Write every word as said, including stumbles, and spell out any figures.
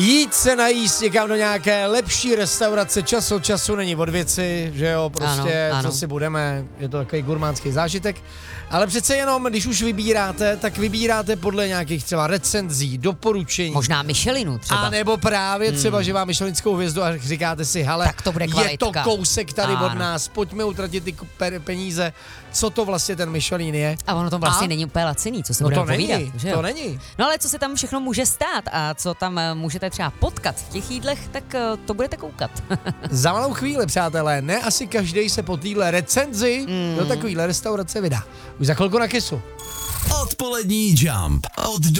Jít se najíst někam do nějaké lepší restaurace, čas od času není od věci, že jo, prostě, ano, ano. co si budeme, je to takový gurmánský zážitek, ale přece jenom, když už vybíráte, tak vybíráte podle nějakých třeba recenzí, doporučení. Možná Michelinu třeba. A nebo právě třeba, hmm. že má michelinskou hvězdu a říkáte si, hele, tak to bude je to kousek tady ano. od nás, pojďme utratit ty peníze, co to vlastně ten Michelin je. A ono to vlastně a? není úplně laciný, co se no budeme to povídat. Není, že jo? to není. No ale co se tam všechno může stát a co tam můžete třeba potkat v těch jídlech, tak to budete koukat. Za malou chvíli, přátelé, ne asi každý se po téhle recenzi mm. do takovýhle restaurace vydá. Už za chvilku na Kissu. Odpolední Jump od